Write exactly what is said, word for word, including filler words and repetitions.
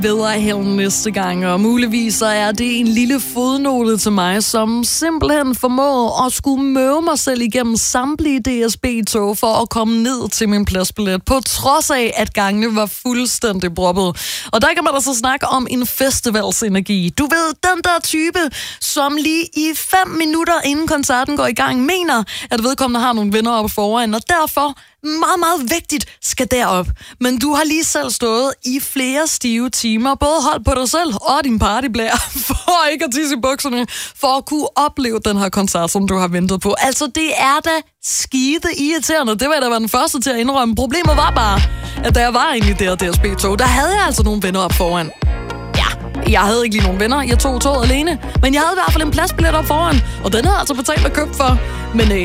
Vederhælden næste gang, og muligvis så er det en lille fodnote til mig, som simpelthen formåede at skulle møve mig selv igennem samtlige D S B-tog for at komme ned til min pladsbillet, på trods af, at gangene var fuldstændig proppet. Og der kan man altså snakke om en festivalsenergi. Du ved, den der type, som lige i fem minutter inden koncerten går i gang, mener, at vedkommende har nogle venner oppe foran, og derfor meget, meget vigtigt skal derop. Men du har lige selv stået i flere stive timer, både holdt på dig selv og din partyblære, for ikke at tisse i bukserne, for at kunne opleve den her koncert, som du har ventet på. Altså, det er da skide irriterende. Det var jeg da være den første til at indrømme. Problemet var bare, at da jeg var inde i det her D S B-tog, der havde jeg altså nogle venner op foran. Ja, jeg havde ikke lige nogen venner. Jeg tog toget alene. Men jeg havde i hvert fald en pladsbillet op foran, og den havde jeg altså betalt og købt for. Men øh,